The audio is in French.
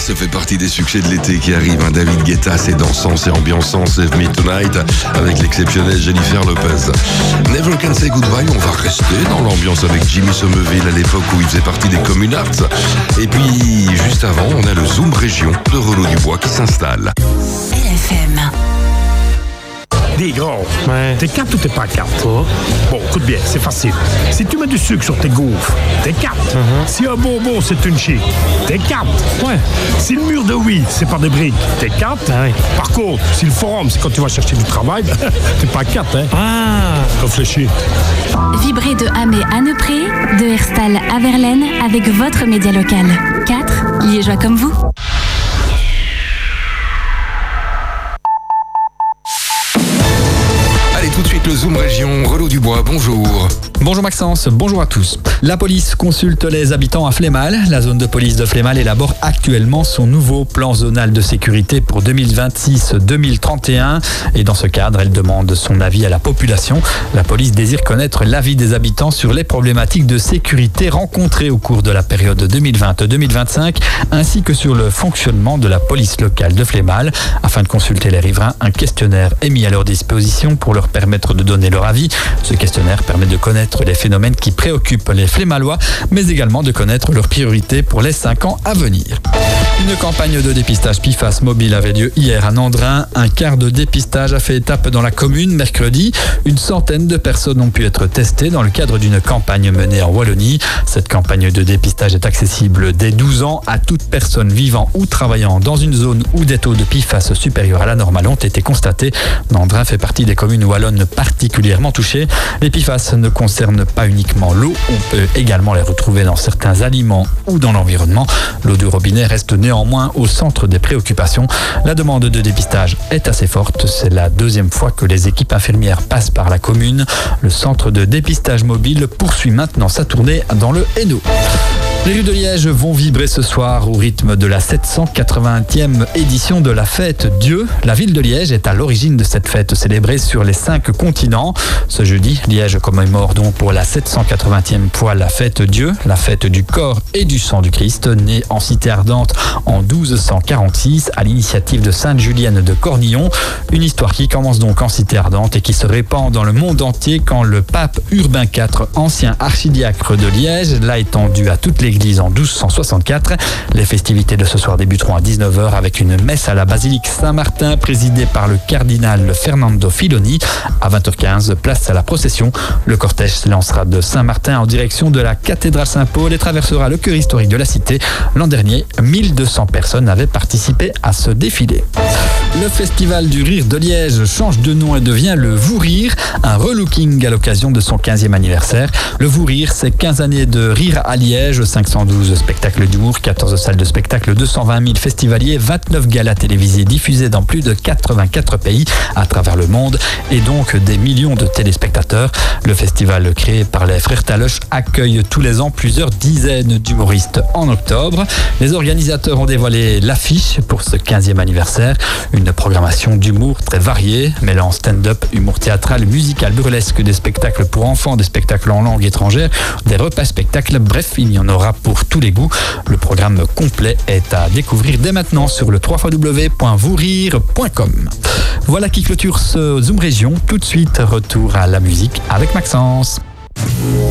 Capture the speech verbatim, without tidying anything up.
Ça fait partie des succès de l'été qui arrivent. Hein. David Guetta, c'est dansant, c'est ambiançant, Save Me Tonight, avec l'exceptionnelle Jennifer Lopez. Never Can Say Goodbye, on va rester dans l'ambiance avec Jimmy Somerville à l'époque où il faisait partie des Communards. Et puis, juste avant, on a le Zoom Région de Rollo Dubois qui s'installe. L F M. Dis gros, Ouais. t'es quatre ou t'es pas quatre? Oh. Bon, écoute bien, c'est facile. Si tu mets du sucre sur tes gaufres, t'es quatre. Mhm. Si un bonbon c'est une chic, t'es quatre. Ouais. Si le mur de oui c'est pas des briques, t'es quatre. Ah oui. Par contre, si le forum c'est quand tu vas chercher du travail, ben, t'es pas quatre, hein. Ah. Réfléchis. Vibrez de Hamé à Neupré, de Herstal à Verlaine avec votre média local. quatre Liégeois comme vous. Allez, tout de suite, le Zoom Région. Rollo Dubois, bonjour. Bonjour Maxence, bonjour à tous. La police consulte les habitants à Flémal. La zone de police de Flémal élabore actuellement son nouveau plan zonal de sécurité pour deux mille vingt-six deux mille trente et un. Et dans ce cadre, elle demande son avis à la population. La police désire connaître l'avis des habitants sur les problématiques de sécurité rencontrées au cours de la période deux mille vingt deux mille vingt-cinq, ainsi que sur le fonctionnement de la police locale de Flémal. Afin de consulter les riverains, un questionnaire est mis à leur disposition pour leur permettre de donner leur avis. Ce questionnaire permet de connaître les phénomènes qui préoccupent les Flémalois, mais également de connaître leurs priorités pour les cinq ans à venir. Une campagne de dépistage P FAS mobile avait lieu hier à Nandrin. Un quart de dépistage a fait étape dans la commune mercredi. Une centaine de personnes ont pu être testées dans le cadre d'une campagne menée en Wallonie. Cette campagne de dépistage est accessible dès douze ans à toute personne vivant ou travaillant dans une zone où des taux de P FAS supérieurs à la normale ont été constatés. Nandrin fait partie des communes wallonnes particulièrement touchées. Les P FAS ne concernent pas uniquement l'eau, on peut également les retrouver dans certains aliments ou dans l'environnement. L'eau du robinet reste néanmoins au centre des préoccupations. La demande de dépistage est assez forte. C'est la deuxième fois que les équipes infirmières passent par la commune. Le centre de dépistage mobile poursuit maintenant sa tournée dans le Hainaut. Les rues de Liège vont vibrer ce soir au rythme de la sept cent quatre-vingtième édition de la fête Dieu. La ville de Liège est à l'origine de cette fête célébrée sur les cinq continents. Ce jeudi, Liège commémore donc pour la sept cent quatre-vingtième fois la fête Dieu, la fête du corps et du sang du Christ, née en Cité Ardente en douze cent quarante-six à l'initiative de Sainte Julienne de Cornillon. Une histoire qui commence donc en Cité Ardente et qui se répand dans le monde entier quand le pape Urbain quatre, ancien archidiacre de Liège, l'a étendu à toute l'église en douze cent soixante-quatre. Les festivités de ce soir débuteront à dix-neuf heures avec une messe à la basilique Saint-Martin présidée par le cardinal Fernando Filoni. À vingt heures quinze, place à la procession. Le cortège s'élancera de Saint-Martin en direction de la cathédrale Saint-Paul et traversera le cœur historique de la cité. L'an dernier, mille deux cents personnes avaient participé à ce défilé. Le Festival du Rire de Liège change de nom et devient le Vous Rire, un relooking à l'occasion de son quinzième anniversaire. Le Vous Rire, c'est quinze années de rire à Liège, cinq cent douze spectacles d'humour, quatorze salles de spectacle, deux cent vingt mille festivaliers, vingt-neuf galas télévisés diffusés dans plus de quatre-vingt-quatre pays à travers le monde et donc des millions de téléspectateurs. Le festival créé par les frères Taloche accueille tous les ans plusieurs dizaines d'humoristes en octobre. Les organisateurs ont dévoilé l'affiche pour ce quinzième anniversaire. Une programmation d'humour très variée, mêlant stand-up, humour théâtral, musical, burlesque, des spectacles pour enfants, des spectacles en langue étrangère, des repas spectacles, bref, il y en aura pour tous les goûts. Le programme complet est à découvrir dès maintenant sur le w w w point vous rire point com. Voilà qui clôture ce Zoom Région. Tout de suite, retour à la musique avec Maxence.